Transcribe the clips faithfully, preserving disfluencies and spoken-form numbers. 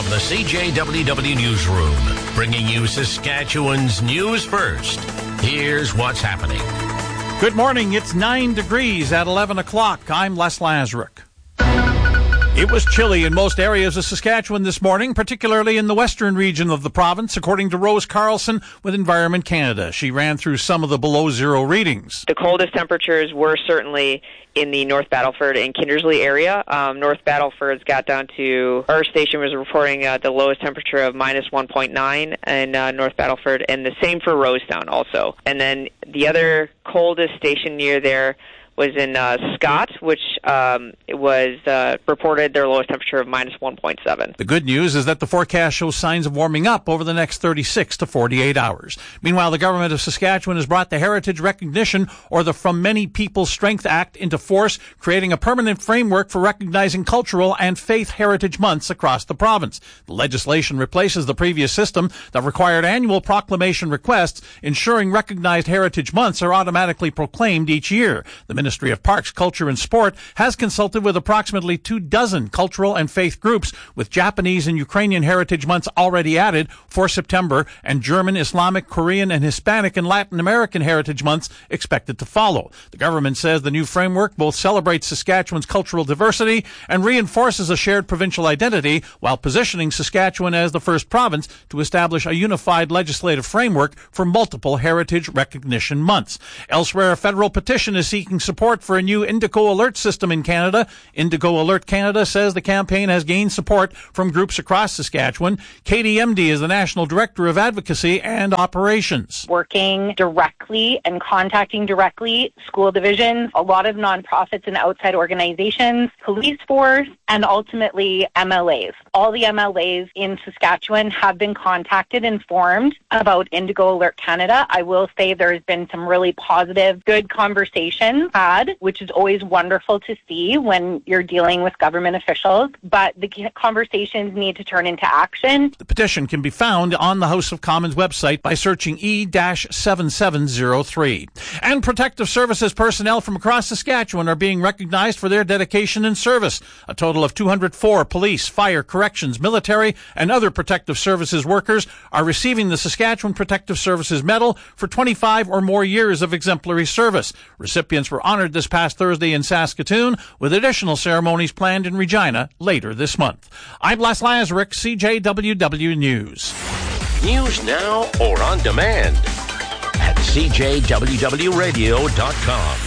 From the C J W W Newsroom, bringing you Saskatchewan's news first. Here's what's happening. Good morning. It's nine degrees at eleven o'clock. I'm Les Lazaruk. It was chilly in most areas of Saskatchewan this morning, particularly in the western region of the province, according to Rose Carlson with Environment Canada. She ran through some of the below zero readings. The coldest temperatures were certainly in the North Battleford and Kindersley area. Um, North Battleford's got down to, our station was reporting uh, the lowest temperature of minus one point nine in uh, North Battleford, and the same for Rosetown also. And then the other coldest station near there was in uh, Scott, which um, was uh, reported their lowest temperature of minus one point seven. The good news is that the forecast shows signs of warming up over the next thirty-six to forty-eight hours. Meanwhile, the government of Saskatchewan has brought the Heritage Recognition, or the From Many People's Strength Act, into force, creating a permanent framework for recognizing cultural and faith heritage months across the province. The legislation replaces the previous system that required annual proclamation requests, ensuring recognized heritage months are automatically proclaimed each year. The Ministry of Parks, Culture and Sport has consulted with approximately two dozen cultural and faith groups, with Japanese and Ukrainian heritage months already added for September, and German, Islamic, Korean, and Hispanic and Latin American heritage months expected to follow. The government says the new framework both celebrates Saskatchewan's cultural diversity and reinforces a shared provincial identity, while positioning Saskatchewan as the first province to establish a unified legislative framework for multiple heritage recognition months. Elsewhere, a federal petition is seeking support Support for a new Indigo Alert system in Canada. Indigo Alert Canada says the campaign has gained support from groups across Saskatchewan. Katie M D is the National Director of Advocacy and Operations. Working directly and contacting directly school divisions, a lot of nonprofits and outside organizations, police force, and ultimately M L As. All the M L As in Saskatchewan have been contacted and informed about Indigo Alert Canada. I will say there's been some really positive, good conversations had, which is always wonderful to see when you're dealing with government officials, but the conversations need to turn into action. The petition can be found on the House of Commons website by searching E seven seven zero three. And protective services personnel from across Saskatchewan are being recognized for their dedication and service. A total of two hundred four police, fire, corrections, military, and other protective services workers are receiving the Saskatchewan Protective Services Medal for twenty-five or more years of exemplary service. Recipients were honored this past Thursday in Saskatoon, with additional ceremonies planned in Regina later this month. I'm Les Lazaruk, C J W W News. News now or on demand at C J W W radio dot com.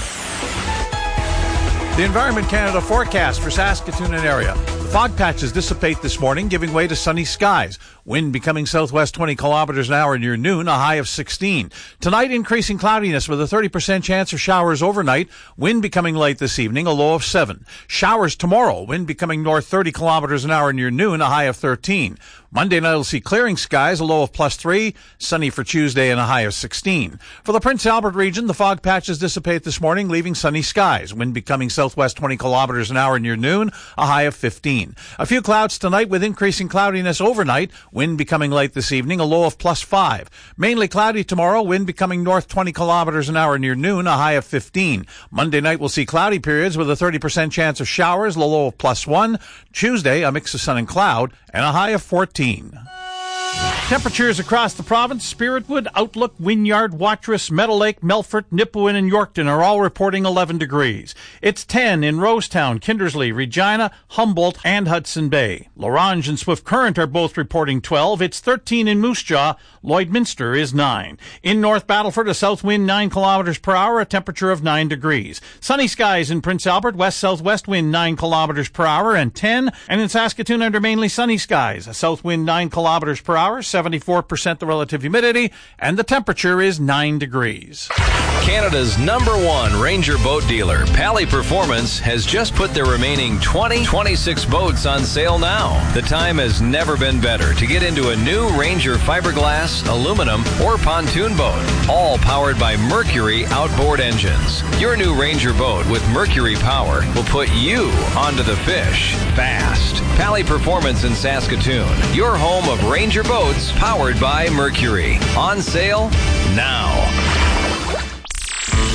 The Environment Canada forecast for Saskatoon and area. The fog patches dissipate this morning, giving way to sunny skies. Wind becoming southwest twenty kilometers an hour near noon, a high of sixteen. Tonight, increasing cloudiness with a thirty percent chance of showers overnight. Wind becoming light this evening, a low of seven. Showers tomorrow, wind becoming north thirty kilometers an hour near noon, a high of thirteen. Monday night will see clearing skies, a low of plus three. Sunny for Tuesday and a high of sixteen. For the Prince Albert region, the fog patches dissipate this morning, leaving sunny skies. Wind becoming southwest twenty kilometers an hour near noon, a high of fifteen. A few clouds tonight with increasing cloudiness overnight. Wind becoming light this evening, a low of plus five. Mainly cloudy tomorrow, wind becoming north twenty kilometers an hour near noon, a high of fifteen. Monday night we'll see cloudy periods with a thirty percent chance of showers, a low of plus one. Tuesday, a mix of sun and cloud, and a high of fourteen. Temperatures across the province: Spiritwood, Outlook, Wynyard, Watrous, Meadow Lake, Melfort, Nipawin, and Yorkton are all reporting eleven degrees. It's ten in Rosetown, Kindersley, Regina, Humboldt, and Hudson Bay. Lorange and Swift Current are both reporting twelve. It's thirteen in Moose Jaw. Lloydminster is nine. In North Battleford, a south wind nine kilometers per hour, a temperature of nine degrees. Sunny skies in Prince Albert, west-southwest wind nine kilometers per hour and ten. And in Saskatoon, under mainly sunny skies, a south wind nine kilometers per hour, seventy-four percent the relative humidity, and the temperature is nine degrees. Canada's number one Ranger boat dealer, Pally Performance, has just put their remaining twenty twenty-six boats on sale now. The time has never been better to get into a new Ranger fiberglass, aluminum, or pontoon boat, all powered by Mercury outboard engines. Your new Ranger boat with Mercury power will put you onto the fish fast. Pally Performance in Saskatoon, your home of Ranger boats powered by Mercury. On sale now.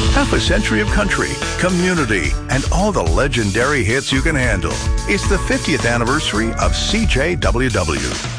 Half a century of country, community, and all the legendary hits you can handle. It's the fiftieth anniversary of C J W W.